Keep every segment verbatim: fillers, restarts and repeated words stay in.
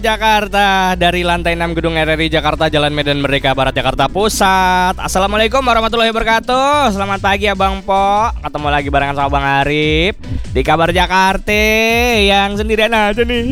Jakarta dari lantai enam Gedung R R I Jakarta, Jalan Medan Merdeka Barat, Jakarta Pusat. Assalamualaikum warahmatullahi wabarakatuh. Selamat pagi Abang Po. Ketemu lagi barengan sama Bang Arif di Kabar Jakarta yang sendirian aja nih.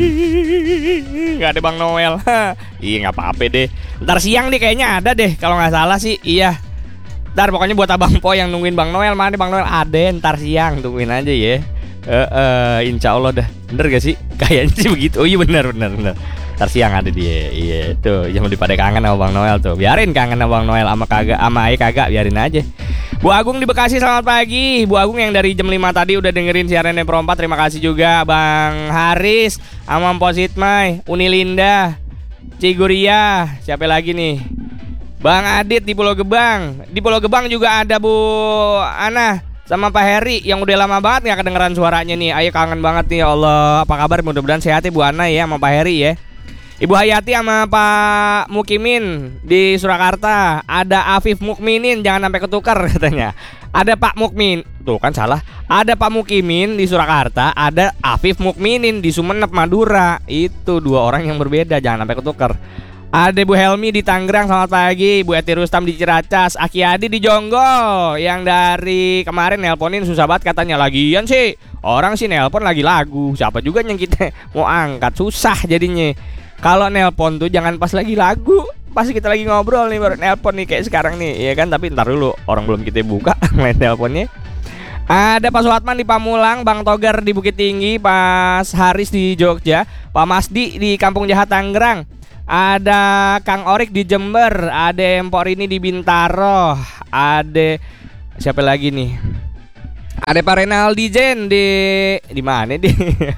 Gak ada Bang Noel. Iya nggak apa-apa deh. Ntar siang deh kayaknya ada deh kalau nggak salah sih. Iya. Ntar pokoknya buat Abang Po yang nungguin Bang Noel, mana Bang Noel ada. Ntar siang tungguin aja ya. Uh, uh, insya Allah dah. Bener gak sih? Kayaknya sih begitu. Oh iya bener bener bener. Ntar siang ada dia. Iya tuh. Jangan dipada kangen sama Bang Noel tuh. Biarin kangen sama Bang Noel sama kagak sama Ae kagak, biarin aja. Bu Agung di Bekasi, selamat pagi. Bu Agung yang dari jam lima tadi udah dengerin siaran Pro empat. Terima kasih juga Bang Haris, Amam Positmai, Unilinda, Ciguria. Siapa lagi nih? Bang Adit di Pulau Gebang. Di Pulau Gebang juga ada Bu Ana sama Pak Heri yang udah lama banget gak kedengeran suaranya nih. Ayo kangen banget nih, ya Allah. Apa kabar? Mudah-mudahan sehat ya Bu Ana ya sama Pak Heri ya. Ibu Hayati sama Pak Mukimin di Surakarta. Ada Afif Mukminin, jangan sampai ketukar katanya. Ada Pak Mukmin, tuh kan salah. Ada Pak Mukimin di Surakarta, ada Afif Mukminin di Sumenep Madura. Itu dua orang yang berbeda, jangan sampai ketukar. Ada Bu Helmi di Tangerang, selamat pagi. Bu Eti Rustam di Ciracas. Aki Adi di Jonggol yang dari kemarin nelponin susah banget katanya. Lagian sih orang sih nelpon lagi lagu. Siapa juga yang kita mau angkat, susah jadinya. Kalau nelpon tuh jangan pas lagi lagu, pas kita lagi ngobrol nih baru nelpon nih kayak sekarang nih, ya kan? Tapi ntar dulu, orang belum kita buka main nelponnya. Ada Pak Suatman di Pamulang, Bang Togar di Bukit Tinggi, Pak Haris di Jogja, Pak Masdi di Kampung Jahat Tangerang. Ada Kang Orik di Jember, ada Empor ini di Bintaro, ada siapa lagi nih? Ada Pak Renaldi Jen di di mana deh?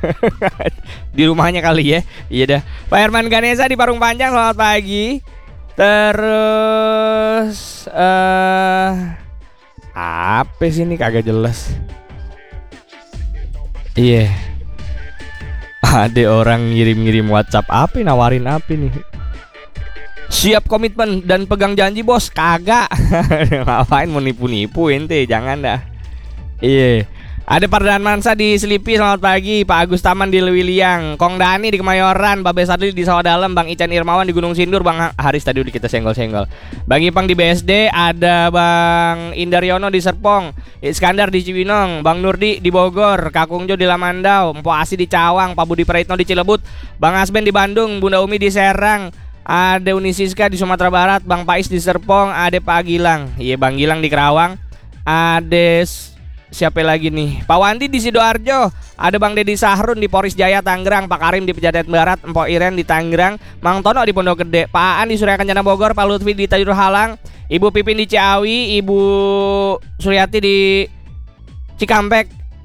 Di rumahnya kali ya. Iya dah. Pak Herman Ganesa di Parung Panjang, selamat pagi. Terus eh uh, apa sih ini kagak jelas. Iya. Yeah. Ada orang ngirim-ngirim WhatsApp apa nawarin apa nih? Siap komitmen dan pegang janji bos. Kagak. Ngapain mau nipu-nipu ente, jangan dah. Iya. Ada Pardan Mansa di Selipi, selamat pagi. Pak Agus Taman di Lewiliang, Kong Dani di Kemayoran, Babe Sadli di Sawah Dalem, Bang Ican Irmawan di Gunung Sindur, Bang Haris tadi udah kita senggol-senggol. Bang Ipang di B S D, ada Bang Indaryono di Serpong, Iskandar di Cibinong, Bang Nurdi di Bogor, Kakung Jo di Lamandau, Mpo Asi di Cawang, Pak Budi Praitno di Cilebut, Bang Asben di Bandung, Bunda Umi di Serang, ada Unisiska di Sumatera Barat, Bang Pais di Serpong, ada Pak Gilang, iya Bang Gilang di Kerawang, ada siapa lagi nih? Pak Wandi di Sidoarjo, ada Bang Dedi Sahrun di Poris Jaya Tangerang, Pak Karim di Pejaten Barat, Empok Iren di Tangerang, Mang Tono di Pondok Gede, Pak Aan di Surya Kencana Bogor, Pak Lutfi di Tajur Halang, Ibu Pipin di Ciawi, Ibu Suryati di Cikampek,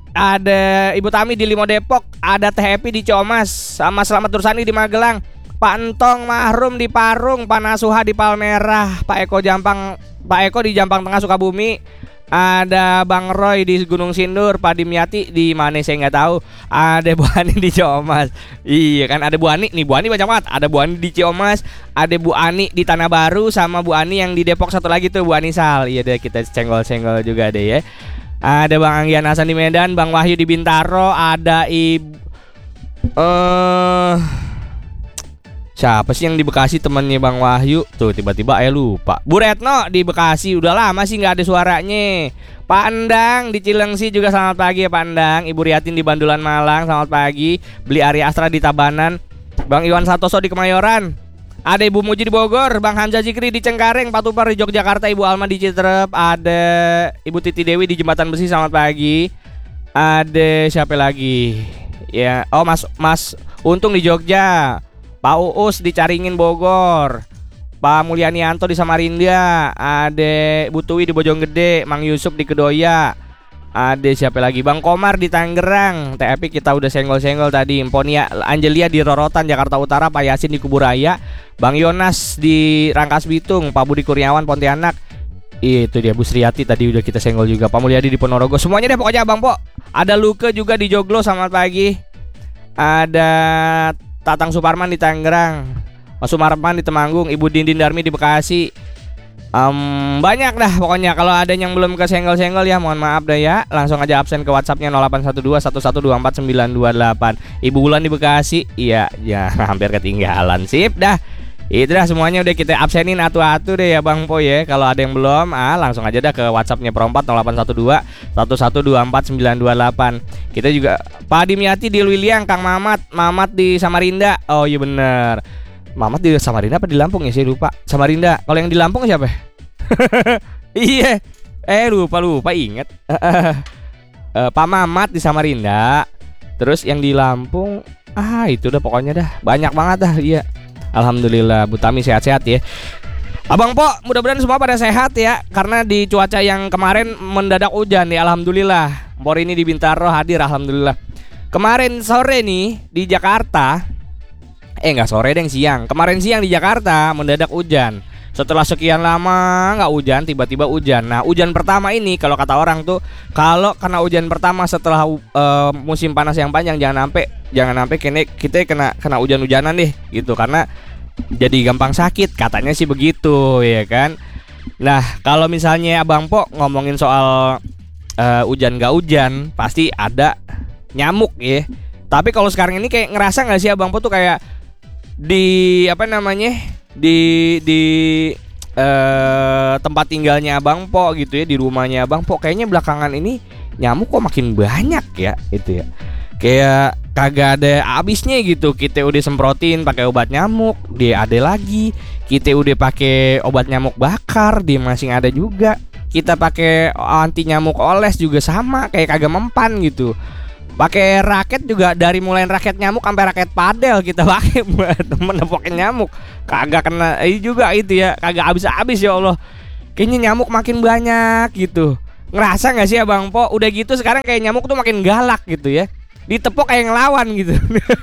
ada Ibu Tami di Limo Depok, ada Teh Epi di Ciomas, sama Selamat Dursani di Magelang, Pak Entong Mahrum di Parung, Pak Nasuha di Palmerah, Pak Eko Jampang, Pak Eko di Jampang Tengah Sukabumi. Ada Bang Roy di Gunung Sindur, Pak Dimyati di mana saya nggak tahu. Ada Bu Ani di Ciomas. Iya kan, ada Bu Ani nih, Bu Ani banyak banget. Ada Bu Ani di Ciomas, ada Bu Ani di Tanah Baru, sama Bu Ani yang di Depok satu lagi tuh Bu Anisal. Iya deh, kita senggol-senggol juga deh ya. Ada Bang Anggian Hasan di Medan, Bang Wahyu di Bintaro, ada Ibu eh uh... siapa sih yang di Bekasi temannya Bang Wahyu? Tuh tiba-tiba ayo lupa. Bu Retno di Bekasi, udah lama sih nggak ada suaranya. Pak Endang di Cilengsi juga selamat pagi ya Pak Endang. Ibu Riatin di Bandulan Malang, selamat pagi. Beli Arya Astra di Tabanan, Bang Iwan Santoso di Kemayoran, ada Ibu Muji di Bogor, Bang Hamzah Zikri di Cengkareng, Pak Tupar di Yogyakarta, Ibu Alma di Citerep, ada Ibu Titi Dewi di Jembatan Besi, selamat pagi. Ada siapa lagi? Ya, oh Mas Mas Untung di Jogja, Pak Uus di Caringin Bogor, Pak Mulyanianto di Samarinda, ada Bu Tuwi di Bojonggede, Mang Yusuf di Kedoya, ada siapa lagi? Bang Komar di Tangerang. T F P kita udah senggol-senggol tadi. Emponia Angelia di Rorotan Jakarta Utara, Pak Yasin di Kuburaya, Bang Yonas di Rangkas Bitung, Pak Budi Kurniawan Pontianak. Itu dia Bu Sriati tadi udah kita senggol juga. Pak Mulyadi di Ponorogo. Semuanya deh pokoknya Bang Po. Ada Luke juga di Joglo, selamat pagi. Ada Tatang Suparman di Tangerang, Mas Sumarman di Temanggung, Ibu Dindin Darmi di Bekasi, Um, banyak dah pokoknya. Kalau ada yang belum kesenggol-senggol ya mohon maaf dah ya. Langsung aja absen ke WhatsAppnya nol delapan satu dua satu satu dua empat sembilan dua delapan. Ibu Bulan di Bekasi. Iya, ya hampir ketinggalan. Sip dah. Itu dah semuanya udah kita absenin atu-atu deh ya Bang Po ya. Kalau ada yang belum, ah langsung aja dah ke WhatsAppnya Perompat nol delapan satu dua satu satu dua empat sembilan dua delapan. Kita juga Pak Dimyati di Luiliang, Kang Mamat, Mamat di Samarinda. Oh iya bener. Mamat di Samarinda apa di Lampung ya? Saya lupa. Samarinda. Kalau yang di Lampung siapa? Iya. Eh lupa lupa inget. uh, Pak Mamat di Samarinda. Terus yang di Lampung, ah itu udah pokoknya dah banyak banget dah. Iya. Alhamdulillah Bu Tami sehat-sehat ya. Abang Po, mudah-mudahan semua pada sehat ya. Karena di cuaca yang kemarin mendadak hujan ya. Alhamdulillah. Mpor ini di Bintaro hadir alhamdulillah. Kemarin sore nih di Jakarta. Eh nggak sore deng, siang. Kemarin siang di Jakarta mendadak hujan. Setelah sekian lama nggak hujan, tiba-tiba hujan. Nah hujan pertama ini kalau kata orang tuh, kalau kena hujan pertama setelah uh, musim panas yang panjang, jangan sampai jangan sampai kene kita kena kena hujan-hujanan deh gitu, karena jadi gampang sakit katanya sih begitu ya kan. Nah kalau misalnya Abang Po ngomongin soal uh, hujan nggak hujan, pasti ada nyamuk ya. Tapi kalau sekarang ini kayak ngerasa nggak sih Abang Po tuh kayak di apa namanya di di eh, tempat tinggalnya Abang Po gitu ya, di rumahnya Abang Po kayaknya belakangan ini nyamuk kok makin banyak ya itu ya, kayak kagak ada habisnya gitu. Kita udah semprotin pakai obat nyamuk, dia ada lagi. Kita udah pakai obat nyamuk bakar, dia masih ada juga. Kita pakai anti nyamuk oles juga sama, kayak kagak mempan gitu. Pakai raket juga, dari mulai raket nyamuk sampai raket padel kita pakai buat menepokin nyamuk. Kagak kena eh juga itu ya, kagak habis-habis ya Allah. Kayaknya nyamuk makin banyak gitu. Ngerasa nggak sih Abang Po? Udah gitu sekarang kayak nyamuk tuh makin galak gitu ya. Ditepok kayak ngelawan gitu.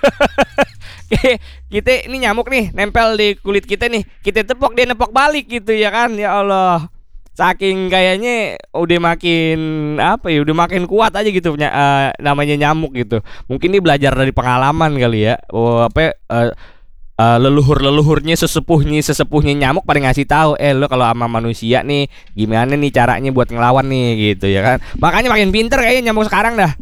Kita ini nyamuk nih nempel di kulit kita nih, kita tepok dia nepok balik gitu ya kan. Ya Allah. Saking kayaknya udah makin apa ya, udah makin kuat aja gitu punya uh, namanya nyamuk gitu. Mungkin dia belajar dari pengalaman kali ya. Oh, apa uh, uh, leluhur-leluhurnya, sesepuhnya sesepuhnya nyamuk pada ngasih tahu, eh lo kalau sama manusia nih gimana nih caranya buat ngelawan nih gitu ya kan. Makanya makin pinter kayaknya nyamuk sekarang dah.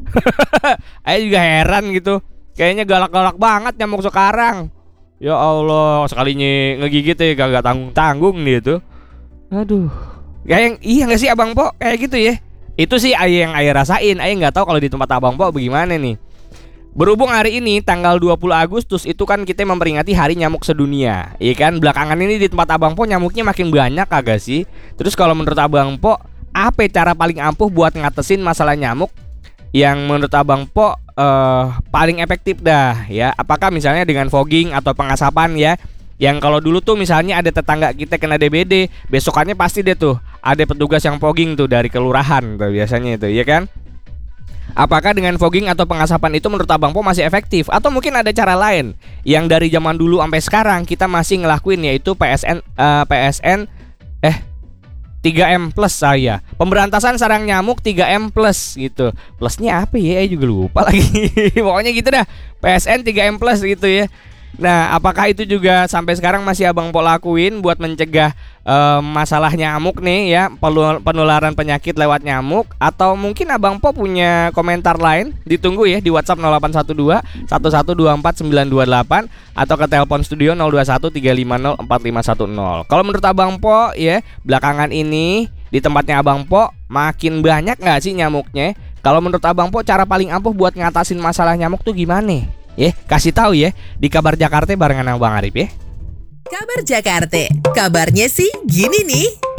Ayo juga heran gitu. Kayaknya galak-galak banget nyamuk sekarang. Ya Allah, sekalinya ngegigit ya gak tanggung-tanggung nih itu. Aduh. Kayak iya nggak sih Abang Po kayak gitu ya. Itu sih ayah yang ayah rasain. Ayah nggak tahu kalau di tempat Abang Po bagaimana nih. Berhubung hari ini tanggal dua puluh Agustus itu kan kita memperingati Hari Nyamuk Sedunia. Iya kan, belakangan ini di tempat Abang Po nyamuknya makin banyak kagak sih? Terus kalau menurut Abang Po, apa cara paling ampuh buat ngatasin masalah nyamuk yang menurut Abang Po uh, paling efektif dah ya? Apakah misalnya dengan fogging atau pengasapan ya? Yang kalau dulu tuh misalnya ada tetangga kita kena D B D, besokannya pasti deh tuh ada petugas yang fogging tuh dari kelurahan tuh biasanya itu, ya kan? Apakah dengan fogging atau pengasapan itu menurut Abang Po masih efektif? Atau mungkin ada cara lain yang dari zaman dulu sampai sekarang kita masih ngelakuin, yaitu P S N uh, P S N eh tiga M plus saya. Pemberantasan sarang nyamuk tiga M plus gitu. Plusnya apa ya? Saya juga lupa lagi. Pokoknya gitu dah. P S N tiga M plus gitu ya. Nah, apakah itu juga sampai sekarang masih Abang Po lakuin buat mencegah uh, masalah nyamuk nih ya, penularan penyakit lewat nyamuk? Atau mungkin Abang Po punya komentar lain? Ditunggu ya di WhatsApp nol delapan satu dua satu satu dua empat sembilan dua delapan atau ke telepon studio nol dua satu tiga lima nol empat lima satu nol. Kalau menurut Abang Po ya, belakangan ini di tempatnya Abang Po makin banyak nggak sih nyamuknya? Kalau menurut Abang Po cara paling ampuh buat ngatasin masalah nyamuk tuh gimana? Ya, kasih tahu ya di Kabar Jakarta barengan sama Bang Arif ya. Kabar Jakarta, kabarnya sih gini nih.